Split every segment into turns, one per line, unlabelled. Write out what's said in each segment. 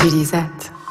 Chili Z.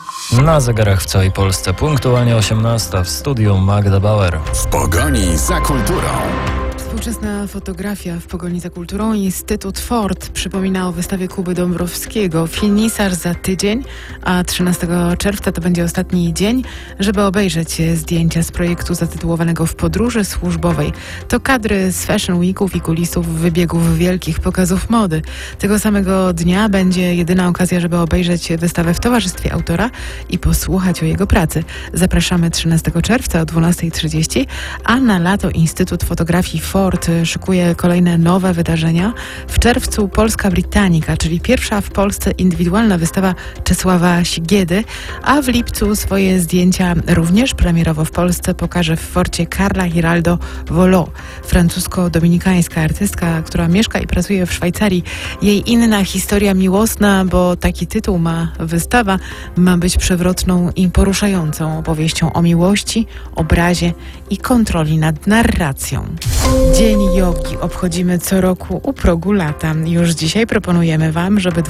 Na zegarach w całej Polsce punktualnie 18 w studiu Magda Bauer.
W pogoni za kulturą.
Współczesna fotografia w pogoni za kulturą. Instytut Ford przypomina o wystawie Kuby Dąbrowskiego. Finisarz za tydzień, a 13 czerwca to będzie ostatni dzień, żeby obejrzeć zdjęcia z projektu zatytułowanego W podróży służbowej. To kadry z Fashion Weeków i kulisów wybiegów wielkich pokazów mody. Tego samego dnia będzie jedyna okazja, żeby obejrzeć wystawę w towarzystwie autora i posłuchać o jego pracy. Zapraszamy 13 czerwca o 12:30, a na lato Instytut Fotografii Ford szykuje kolejne nowe wydarzenia. W czerwcu Polska Britannica, czyli pierwsza w Polsce indywidualna wystawa Czesława Sigiedy, a w lipcu swoje zdjęcia również premierowo w Polsce pokaże w Forcie Karla Giraldo Volo, francusko-dominikańska artystka, która mieszka i pracuje w Szwajcarii. Jej inna historia miłosna, bo taki tytuł ma wystawa, ma być przewrotną i poruszającą opowieścią o miłości, obrazie i kontroli nad narracją. Dzień jogi obchodzimy co roku u progu lata. Już dzisiaj proponujemy Wam, żeby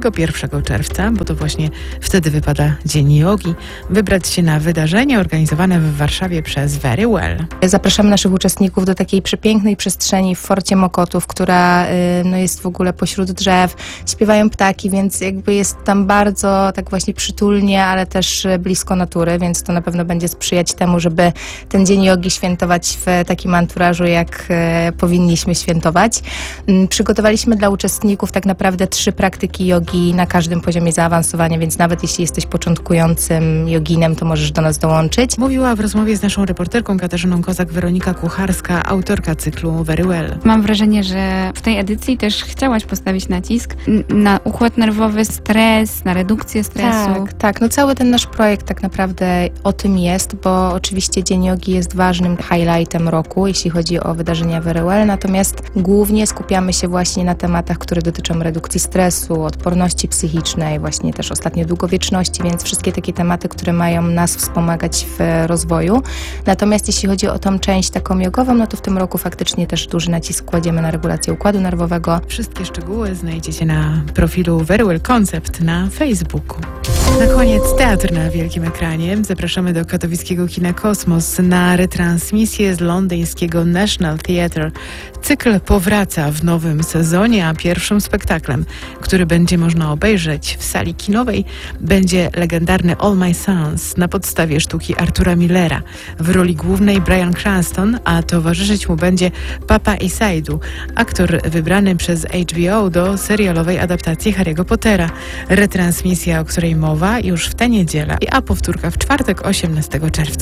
21 czerwca, bo to właśnie wtedy wypada Dzień jogi, wybrać się na wydarzenie organizowane w Warszawie przez Very Well.
Zapraszamy naszych uczestników do takiej przepięknej przestrzeni w Forcie Mokotów, która jest w ogóle pośród drzew. Śpiewają ptaki, więc jakby jest tam bardzo tak właśnie przytulnie, ale też blisko natury, więc to na pewno będzie sprzyjać temu, żeby ten Dzień jogi świętować w takim anturażu, jak powinniśmy świętować. Przygotowaliśmy dla uczestników tak naprawdę 3 praktyki jogi na każdym poziomie zaawansowania, więc nawet jeśli jesteś początkującym joginem, to możesz do nas dołączyć.
Mówiła w rozmowie z naszą reporterką Katarzyną Kozak Weronika Kucharska, autorka cyklu Very Well.
Mam wrażenie, że w tej edycji też chciałaś postawić nacisk na układ nerwowy, stres, na redukcję stresu.
Tak. No cały ten nasz projekt tak naprawdę o tym jest, bo oczywiście Dzień jogi jest ważnym highlightem roku, jeśli chodzi o wydarzenia Very Well, natomiast głównie skupiamy się właśnie na tematach, które dotyczą redukcji stresu, odporności psychicznej, właśnie też ostatnio długowieczności, więc wszystkie takie tematy, które mają nas wspomagać w rozwoju. Natomiast jeśli chodzi o tą część taką jogową, no to w tym roku faktycznie też duży nacisk kładziemy na regulację układu nerwowego.
Wszystkie szczegóły znajdziecie na profilu Very Well Concept na Facebooku. Na koniec teatr na wielkim ekranie. Zapraszamy do katowickiego kina Kosmos na retransmisję z londyńskiego National Theatre. Cykl powraca w nowym sezonie, a pierwszym spektaklem, który będzie można obejrzeć w sali kinowej, będzie legendarny All My Sons na podstawie sztuki Artura Millera. W roli głównej Bryan Cranston, a towarzyszyć mu będzie Papa Esaidu, aktor wybrany przez HBO do serialowej adaptacji Harry'ego Pottera. Retransmisja, o której mowa, już w tę niedzielę, a powtórka w czwartek 18 czerwca.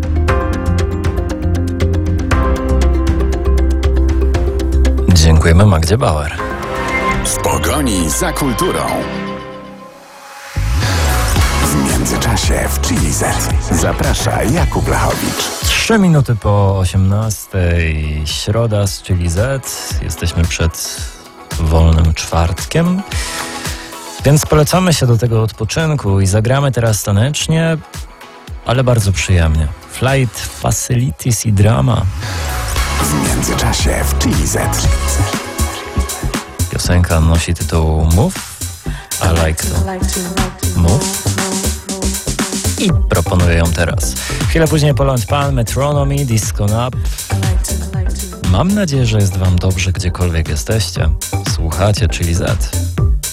Dziękujemy Magdzie Bauer.
W pogoni za kulturą. W międzyczasie w Chili Z zaprasza Jakub Lachowicz.
3 minuty po 18. Środa z Chili Z. Jesteśmy przed wolnym czwartkiem, więc polecamy się do tego odpoczynku i zagramy teraz tanecznie, ale bardzo przyjemnie. Flight Facilities i drama.
W międzyczasie w Chili Z.
Piosenka nosi tytuł Move, I like to move i proponuję ją teraz. Chwilę później Poland Pan, Metronomy, Disco Nap. Mam nadzieję, że jest Wam dobrze, gdziekolwiek jesteście. Słuchacie Chili Z.